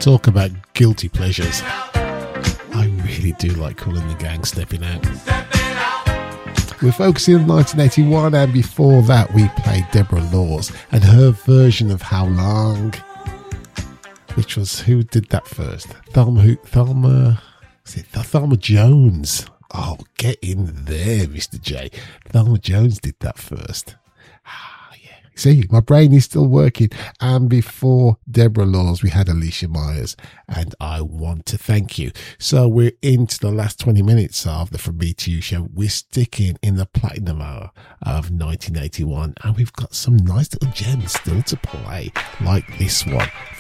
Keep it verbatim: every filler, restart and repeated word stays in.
Talk about guilty pleasures. I really do like Kool and the Gang Stepping Out. We're focusing on nineteen eighty-one, and before that we played Deborah Laws and her version of How Long, which was, who did that first? Thelma, Thelma, is it Thelma Jones? Oh, get in there, Mister J. Thelma Jones did that first. See, my brain is still working. And before Deborah Laws, we had Alicia Myers, and I Want to Thank You. So we're into the last twenty minutes of the From Me to You show. We're sticking in the platinum hour of nineteen eighty-one, and we've got some nice little gems still to play, like this one